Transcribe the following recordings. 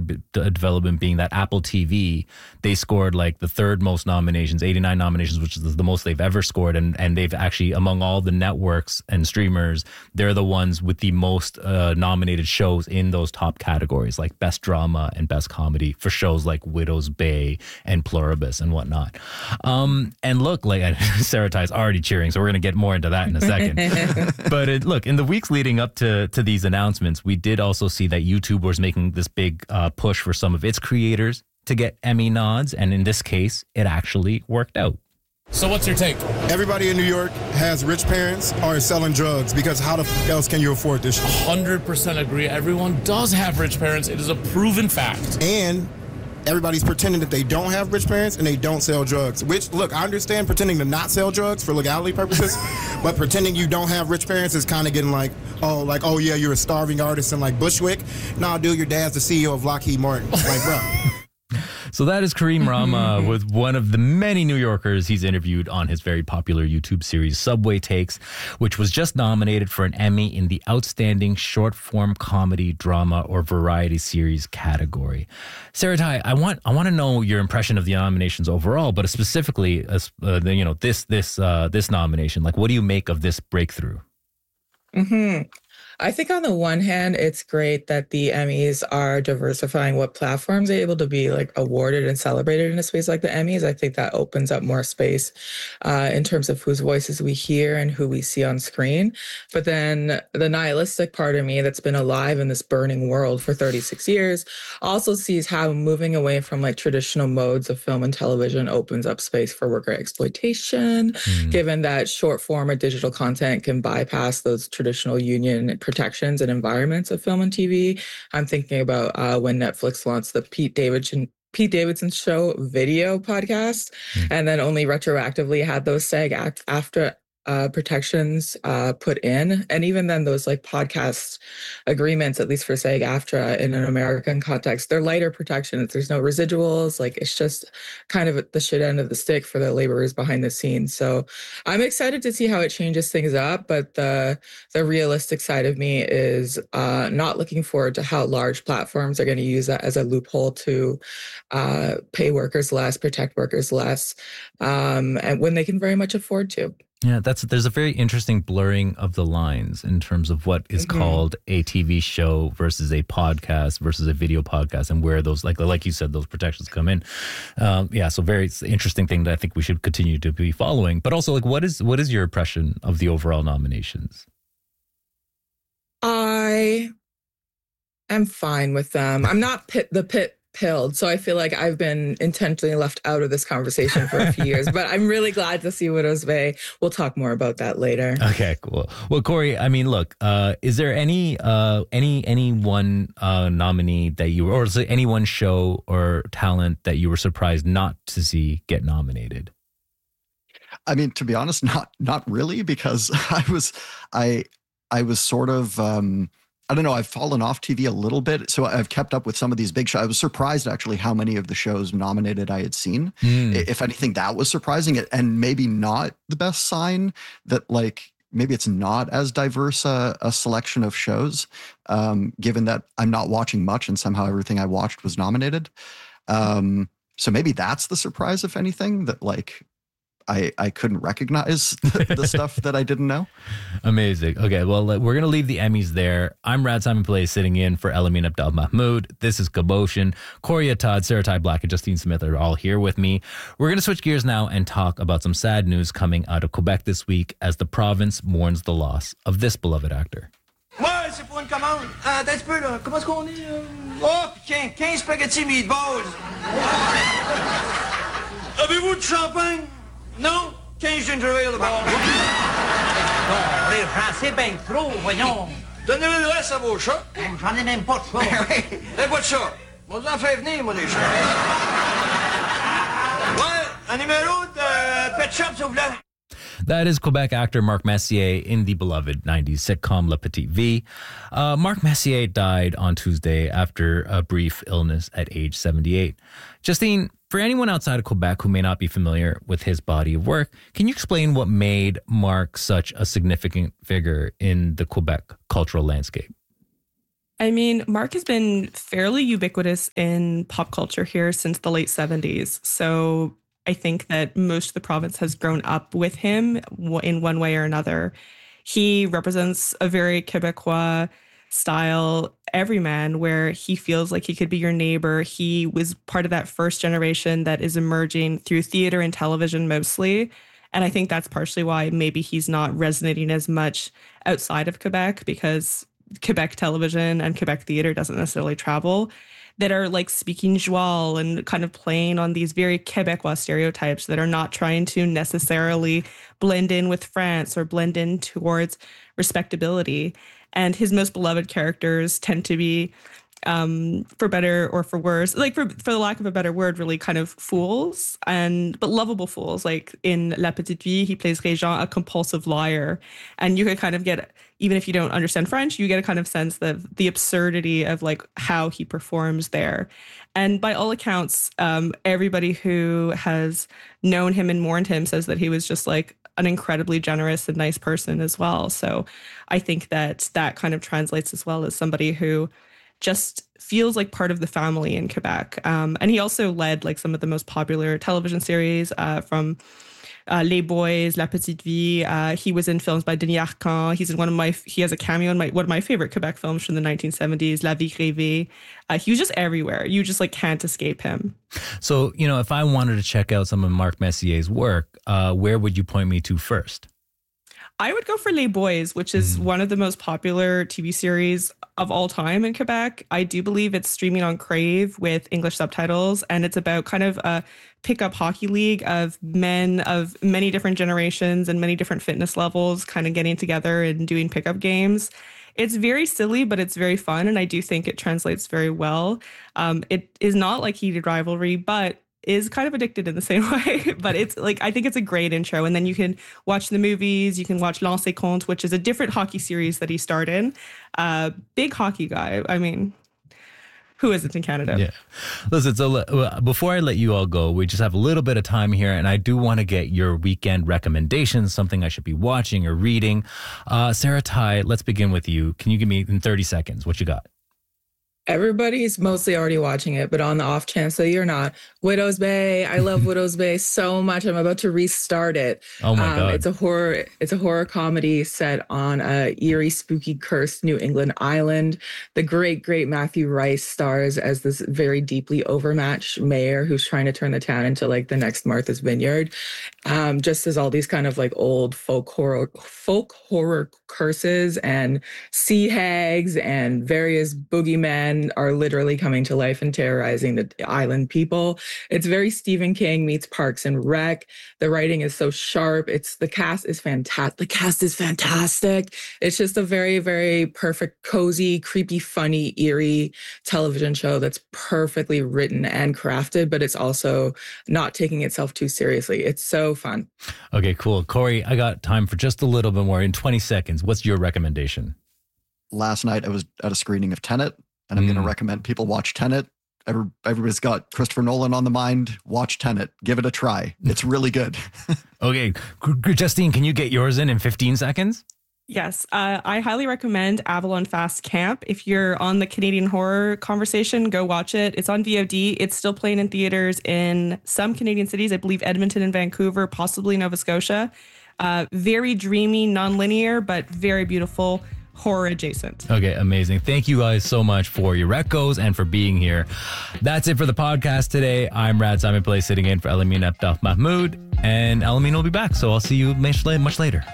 development being that Apple TV, they scored like the third most nominations, 89 nominations, which is the most they've ever scored. And they've actually, among all the networks and streamers, they're the ones with the most nominated shows in those top categories, like Best Drama and Best Comedy for shows like Widow's Bay and Pluribus and whatnot. And look, like Sarah Ty's already cheering, so we're going to get more into that in a second. But look, in the weeks leading up to these announcements, we did also see that YouTube was making this big push for some of its creators to get Emmy nods. And in this case, it actually worked out. So what's your take? Everybody in New York has rich parents or is selling drugs, because how the f else can you afford this? 100% agree. Everyone does have rich parents. It is a proven fact. And everybody's pretending that they don't have rich parents and they don't sell drugs. Which, look, I understand pretending to not sell drugs for legality purposes, but pretending you don't have rich parents is kind of getting like, oh yeah, you're a starving artist in like Bushwick. Nah, dude, your dad's the CEO of Lockheed Martin. Like, bro. So that is Kareem Rama with one of the many New Yorkers he's interviewed on his very popular YouTube series Subway Takes, which was just nominated for an Emmy in the Outstanding Short Form Comedy, Drama, or Variety Series category. Sarah Ty, I want to know your impression of the nominations overall, but specifically, this nomination. Like, what do you make of this breakthrough? I think on the one hand, it's great that the Emmys are diversifying what platforms are able to be like awarded and celebrated in a space like the Emmys. I think that opens up more space in terms of whose voices we hear and who we see on screen. But then the nihilistic part of me that's been alive in this burning world for 36 years also sees how moving away from like traditional modes of film and television opens up space for worker exploitation, given that short form or digital content can bypass those traditional union protections and environments of film and TV. I'm thinking about when Netflix launched the Pete Davidson Show video podcast, and then only retroactively had those SAG-AFTRA protections put in. And even then, those like podcast agreements, at least for SAG-AFTRA in an American context, they're lighter protections. There's no residuals. Like, it's just kind of the shit end of the stick for the laborers behind the scenes. So I'm excited to see how it changes things up. But the realistic side of me is not looking forward to how large platforms are going to use that as a loophole to pay workers less, protect workers less, and when they can very much afford to. Yeah, there's a very interesting blurring of the lines in terms of what is called a TV show versus a podcast versus a video podcast, and where those, like you said, those protections come in. So very interesting thing that I think we should continue to be following. But also, like, what is your impression of the overall nominations? I am fine with them. I'm not pilled, so I feel like I've been intentionally left out of this conversation for a few years, but I'm really glad to see Widow's Bay. We'll talk more about that later. Okay, cool. Well, Corey, I mean, look, is there any one nominee that you, or is there any one show or talent that you were surprised not to see get nominated? I mean, to be honest, not really, because I was sort of I don't know, I've fallen off TV a little bit, so I've kept up with some of these big shows. I was surprised, actually, how many of the shows nominated I had seen. If anything, that was surprising, and maybe not the best sign that, like, maybe it's not as diverse a selection of shows, given that I'm not watching much and somehow everything I watched was nominated. So maybe that's the surprise, if anything, that, like, I couldn't recognize the stuff that I didn't know. Amazing. Okay, well, we're going to leave the Emmys there. I'm Rad Simon Play, sitting in for Elamin Abdel Mahmoud. This is Cabotion. Corey Atad, Sarah Ty Black, and Justine Smith are all here with me. We're going to switch gears now and talk about some sad news coming out of Quebec this week as the province mourns the loss of this beloved actor. Ouais, c'est pour une commande. Attends un petit peu, là. Comment est-ce qu'on est? Oh, tiens, 15 spaghetti meatballs. Avez-vous du champagne? Non? 15 ginger ale, d'abord. Non, les Français ben trop, voyons. Donnez-le le reste à vos chats. J'en ai même pas de chat. T'as pas de chat? Moi, j'en fais venir, moi, des chats. Ouais, un numéro de Pet Shop, s'il vous plaît. That is Quebec actor Marc Messier in the beloved 90s sitcom La Petite Vie. Marc Messier died on Tuesday after a brief illness at age 78. Justine, for anyone outside of Quebec who may not be familiar with his body of work, can you explain what made Marc such a significant figure in the Quebec cultural landscape? I mean, Mark has been fairly ubiquitous in pop culture here since the late 70s. So I think that most of the province has grown up with him in one way or another. He represents a very Quebecois style everyman where he feels like he could be your neighbor. He was part of that first generation that is emerging through theater and television mostly. And I think that's partially why maybe he's not resonating as much outside of Quebec, because Quebec television and Quebec theater doesn't necessarily travel, that are like speaking joual and kind of playing on these very Quebecois stereotypes that are not trying to necessarily blend in with France or blend in towards respectability. And his most beloved characters tend to be, for better or for worse, like for the lack of a better word, really kind of fools, but lovable fools. Like in La Petite Vie, he plays Régent, a compulsive liar. And you could kind of get, even if you don't understand French, you get a kind of sense of the absurdity of like how he performs there. And by all accounts, everybody who has known him and mourned him says that he was just like an incredibly generous and nice person as well. So I think that kind of translates as well as somebody who just feels like part of the family in Quebec. And he also led like some of the most popular television series from Les Boys, La Petite Vie. He was in films by Denis Arcand. He has a cameo in one of my favorite Quebec films from the 1970s, La Vie Rêvée. He was just everywhere. You just like can't escape him. So, if I wanted to check out some of Marc Messier's work, where would you point me to first? I would go for Les Boys, which is one of the most popular TV series of all time in Quebec. I do believe it's streaming on Crave with English subtitles, and it's about kind of a pickup hockey league of men of many different generations and many different fitness levels kind of getting together and doing pickup games. It's very silly, but it's very fun, and I do think it translates very well. It is not like heated rivalry, but is kind of addicted in the same way. But it's like, I think it's a great intro. And then you can watch the movies. You can watch Lancé Compte, which is a different hockey series that he starred in. Big hockey guy. I mean, who isn't in Canada? Yeah. Listen, so before I let you all go, we just have a little bit of time here, and I do want to get your weekend recommendations, something I should be watching or reading. Sarah Ty, let's begin with you. Can you give me in 30 seconds what you got? Everybody's mostly already watching it, but on the off chance that you're not, Widow's Bay. I love Widow's Bay so much. I'm about to restart it. Oh my God. It's a horror comedy set on a eerie, spooky, cursed New England island. The great Matthew Rice stars as this very deeply overmatched mayor who's trying to turn the town into like the next Martha's Vineyard. Just as all these kind of like old folk horror curses and sea hags and various boogeymen are literally coming to life and terrorizing the island people. It's very Stephen King meets Parks and Rec. The writing is so sharp. The cast is fantastic. It's just a very, very perfect, cozy, creepy, funny, eerie television show that's perfectly written and crafted, but it's also not taking itself too seriously. It's so fun. Okay, cool. Corey, I got time for just a little bit more. In 20 seconds, what's your recommendation? Last night I was at a screening of Tenet, and I'm going to recommend people watch Tenet. Everybody's got Christopher Nolan on the mind. Watch Tenet. Give it a try. It's really good. Okay. Justine, can you get yours in 15 seconds? Yes. I highly recommend Avalon Fast Camp. If you're on the Canadian horror conversation, go watch it. It's on VOD. It's still playing in theaters in some Canadian cities. I believe Edmonton and Vancouver, possibly Nova Scotia. Very dreamy, non-linear, but very beautiful. Horror adjacent. Okay, amazing. Thank you guys so much for your recos and for being here. That's it for the podcast today. I'm Rad Simon Play, sitting in for Elamine Abdel Mahmoud, and Elamine will be back, so I'll see you much later.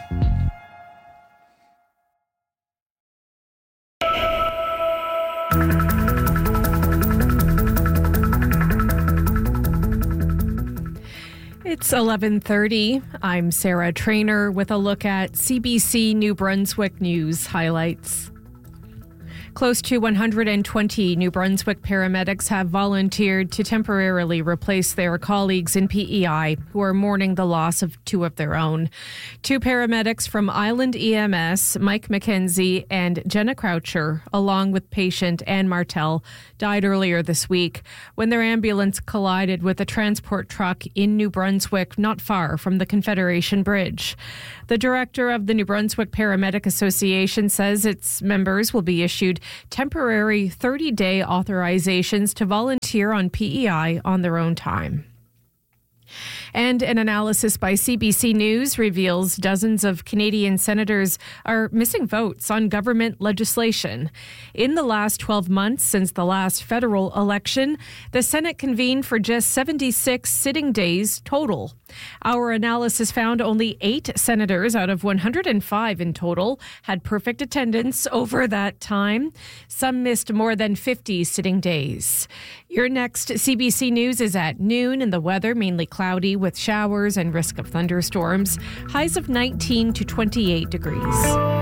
It's 11:30. I'm Sarah Trainer with a look at CBC New Brunswick news highlights. Close to 120 New Brunswick paramedics have volunteered to temporarily replace their colleagues in PEI who are mourning the loss of two of their own. Two paramedics from Island EMS, Mike McKenzie and Jenna Croucher, along with patient Anne Martel, died earlier this week when their ambulance collided with a transport truck in New Brunswick, not far from the Confederation Bridge. The director of the New Brunswick Paramedic Association says its members will be issued temporary 30-day authorizations to volunteer on PEI on their own time. And an analysis by CBC News reveals dozens of Canadian senators are missing votes on government legislation. In the last 12 months since the last federal election, the Senate convened for just 76 sitting days total. Our analysis found only 8 senators out of 105 in total had perfect attendance over that time. Some missed more than 50 sitting days. Your next CBC News is at noon, and the weather mainly cloudy with showers and risk of thunderstorms. Highs of 19 to 28 degrees.